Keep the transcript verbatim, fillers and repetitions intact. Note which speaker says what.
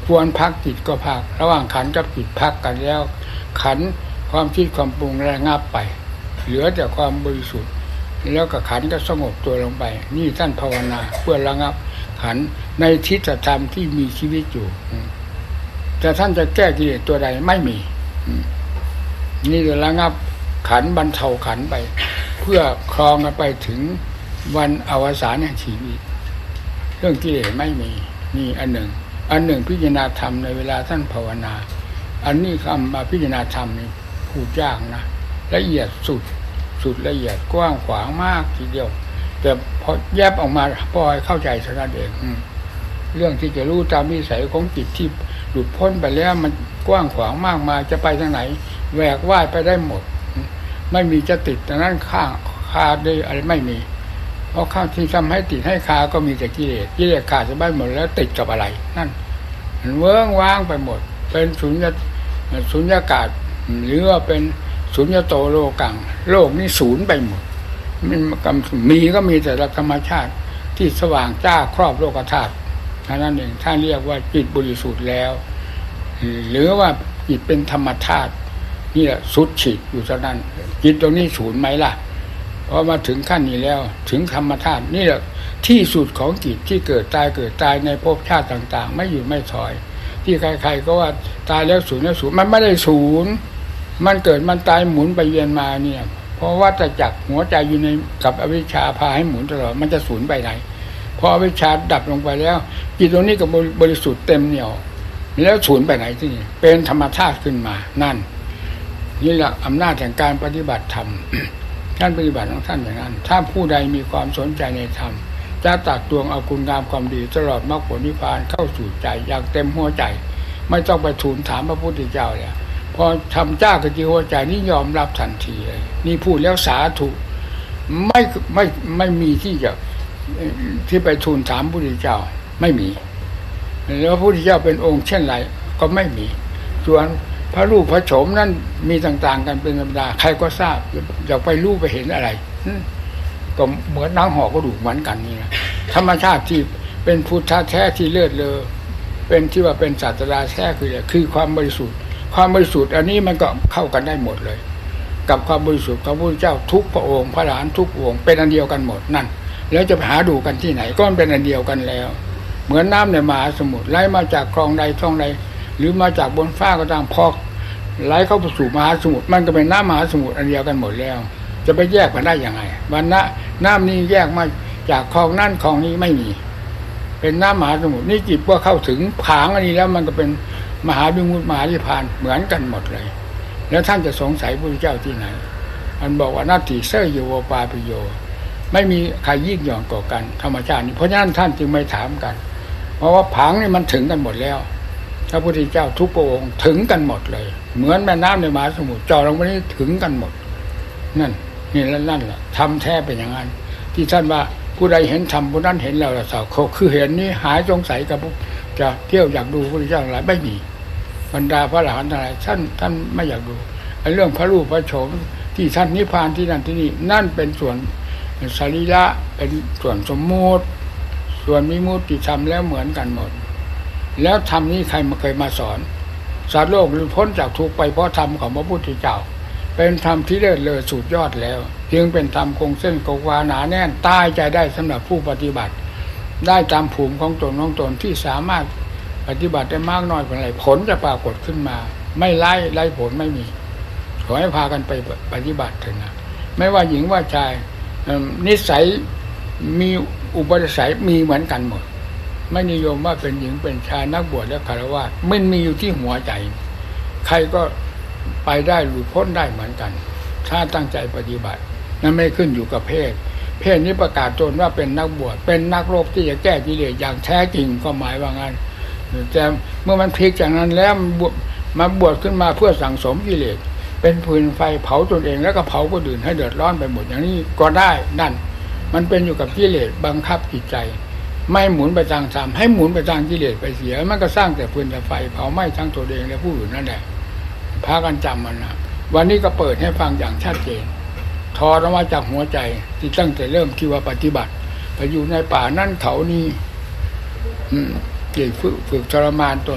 Speaker 1: ควรพักจิตก็พักระหว่างขันกับจิตพักกันแล้วขันความคิดความปรุงระงับไปเหลือแต่ความบริสุทธิ์แล้วก็ขันก็สงบตัวลงไปนี่ท่านภาวนาเพื่อระงับขันในทิฏฐธรรมที่มีชีวิตอยู่แต่ท่านจะแก้กิเลสตัวใดไม่มีนี่จะระงับขันบรรเทาขันไปเพื่อครองกันไปถึงวันอวสานแห่งชีวิตเรื่องกิเลสไม่มีนี่อันหนึ่งอันหนึ่งพิจารณาธรรมในเวลาท่านภาวนาอันนี้คำมาพิจารณาธรรมนี่พูดยากนะละเอียดสุดสุดละเอียดกว้างขวางมากทีเดียวแต่พอแยบออกมาพอให้เข้าใจเท่านั้นเองเรื่องที่จะรู้ตามนิสัยของจิตที่หลุดพ้นไปแล้วมันกว้างขวางมากมายจะไปทางไหนแหวกว่ายไปได้หมดไม่มีจะติดแต่นั้นข้างคาได้อะไรไม่มีเพราะข้างที่ทำให้ติดให้คาก็มีแต่กิเลสกิเลสขาดจะไปหมดแล้วติดกับอะไรนั่นมันเวิ้งว้างไปหมดเป็นสุญญสุญญากาศหรือว่าเป็นสุญญโตโลกังโลกนี้ศูนย์ไปหมดมันมีก็มีแต่ธรรมชาติที่สว่างจ้าครอบโลกธาตุท่านั้นเองท่านเรียกว่าจิตบริสุทธิ์แล้วหรือว่าจิตเป็นธรรมธาตุนี่แหละสุดฉีดอยู่เท่านั้นจิตตรงนี้ศูนย์ไหมล่ะพอมาถึงขั้นนี้แล้วถึงธรรมธาตุนี่แหละที่สุดของจิตที่เกิดตายเกิดตายในภพชาติต่างๆไม่หยุดไม่ถอยที่ใครๆก็ว่าตายแล้วศูนย์แล้วศูนย์มันไม่ได้ศูนย์มันเกิดมันตายหมุนไปเวียนมาเนี่ยเพราะว่าจะจักหัวใจอยู่ในกับอวิชชาพาให้หมุนตลอดมันจะศูนย์ไปไหนพออวิชชาดับลงไปแล้วจิตตรงนี้ก็บริสุทธิ์เต็มเหนี่ยวแล้วศูนย์ไปไหนที่นี่เป็นธรรมชาติขึ้นมานั่นนี่แหละอำนาจแห่งการปฏิบัติธรรม ท่านปฏิบัติของท่านอย่างนั้นถ้าผู้ใดมีความสนใจในธรรมจะตักตวงเอาคุณงามความดีตลอดมรรคผลนิพพานเข้าสู่ใจอย่างเต็มหัวใจไม่ต้องไปทูลถามพระพุทธเจ้าเลยพอทำจ้ากระจิหัวใจนี่ยอมรับทันทีเลยนี่พูดแล้วสาธุไม่ไม่ไม่มีที่จะที่ไปทูลถามพระพุทธเจ้าไม่มีแล้วพระพุทธเจ้าเป็นองค์เช่นไรก็ไม่มีส่วนพระรูปพระโฉมนั้นมีต่างๆกันเป็นธรรมดาใครก็ทราบอยากไปรู้ไปเห็นอะไรก็เหมือนหนังห่อกระดูกเหมือนกันนี่นะธรรมชาติที่เป็นพุทธะแท้ที่เลิศเลอเป็นที่ว่าเป็นศาสดาแท้คือคือความบริสุทธิ์ความบริสุทธิ์อันนี้มันก็เข้ากันได้หมดเลยกับความบริสุทธิ์ของพระพุทธเจ้าทุกพระองค์พระอรหันต์ทุกองค์เป็นอันเดียวกันหมดนั่นแล้วจะหาดูกันที่ไหนก็เป็นอันเดียวกันแล้วเหมือนน้ำในมหาสมุทรไหลมาจากคลองใดคลองใดหรือมาจากบนฟ้าก็ตามพอไหลเข้าสู่มหาสมุทรมันก็เป็นน้ำมหาสมุทรอันเดียวกันหมดแล้วจะไปแยกกันได้ยังไงวันนะน้ำนี้แยกมาจากคลองนั่นคลองนี้ไม่มีเป็นน้ำมหาสมุทรนี่จิตเมื่อเข้าถึงผางอันนี้แล้วมันก็เป็นมหาวิมุตติมหานิพพานเหมือนกันหมดเลยแล้วท่านจะสงสัยพระพุทธเจ้าที่ไหนมันบอกว่านาทีเสยโยวปาปิโยไม่มีใครยิ่งหย่อนกว่ากันธรรมชาตินี้เพราะฉะนั้นท่านจึงไม่ถามกันเพราะว่าผางนี่มันถึงกันหมดแล้วพระพุทธเจ้าทุกพระองค์ถึงกันหมดเลยเหมือนแม่น้ำในมหาสมุทรเจาะลงไปนี่ถึงกันหมดนั่นนี่แล้วนั่นแหละทำแท้เป็นอย่างนั้นที่ท่านว่าผู้ใดเห็นธรรมผู้นั้นเห็นแล้วละสาวเขาคือเห็นนี้หายสงสัยกับจะเที่ยวอยากดูพระพุทธเจ้าอะไรไม่มีบรรดาพระอรหันต์อะไรท่านท่านไม่อยากดูไอ้เรื่องพระรูปพระโฉมที่ท่านนิพพานที่นั่นที่นี่นั่นเป็นส่วนสรีระเป็นส่วนสมมุติส่วนวิมุตติธรรมแล้วเหมือนกันหมดแล้วธรรมนี้ใครมาเคยมาสอนสัตว์โลกหลุดพ้นจากทุกข์ไปเพราะธรรมของพระพุทธเจ้าเป็นธรรมที่เลิศเลอสุดยอดแล้วจึงเป็นธรรมคงเส้นคงวาหนาแน่นตายใจได้สำหรับผู้ปฏิบัติได้ตามภูมิของตนของตนที่สามารถปฏิบัติได้มากน้อยเป็นไรผลจะปรากฏขึ้นมาไม่ไล่ไล่ผลไม่มีขอให้พากันไปปฏิบัติเถอะนะไม่ว่าหญิงว่าชายนิสัยมีอุปนิสัยมีเหมือนกันหมดไม่นิยมว่าเป็นหญิงเป็นชายนักบวชและฆราวาสมันมีอยู่ที่หัวใจใครก็ไปได้หลุดพ้นได้เหมือนกันถ้าตั้งใจปฏิบัตินั่นไม่ขึ้นอยู่กับเพศเพศนี้ประกาศตนว่าเป็นนักบวชเป็นนักรบที่จะแก้กิเลสอย่างแท้จริงก็หมายว่างั้นแต่เมื่อมันพลิกจากนั้นแล้วมาบวชขึ้นมาเพื่อสั่งสมกิเลสเป็นฟืนไฟเผาตนเองแล้วก็เผาคนอื่นให้เดือดร้อนไปหมดอย่างนี้ก็ได้นั่นมันเป็นอยู่กับกิเลสบังคับจิตใจไม่หมุนไปทางธรรมให้หมุนไปทางกิเลสไปเสียมันก็สร้างแต่ฟืนแต่ไฟเผาไหม้ทั้งตัวเองและผู้อื่นนั่นแหละพากันจำมันนะวันนี้ก็เปิดให้ฟังอย่างชัดเจนถอดออกมาจากหัวใจที่ตั้งแต่เริ่มที่ว่าปฏิบัติไปอยู่ในป่านั่นเขานี่อืมเกี่ยฝึกฝึกทรมานตน